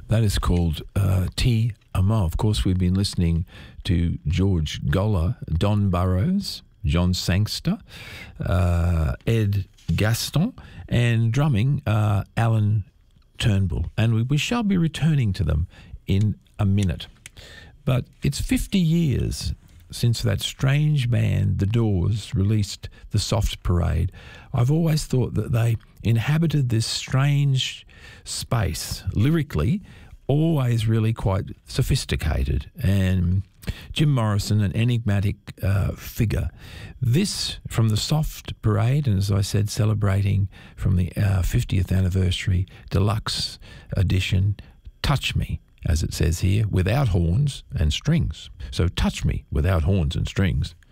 That is called Ti Amo. Of course, we've been listening to George Goller, Don Burrows, John Sangster, Ed Gaston, and drumming Alan Turnbull. And we shall be returning to them in a minute. But it's 50 years since that strange band, The Doors, released The Soft Parade. I've always thought that they inhabited this strange space, lyrically, always really quite sophisticated, and Jim Morrison, an enigmatic figure. This, from The Soft Parade, and as I said, celebrating from the 50th anniversary deluxe edition, Touch Me, as it says here, without horns and strings. So Touch Me without horns and strings.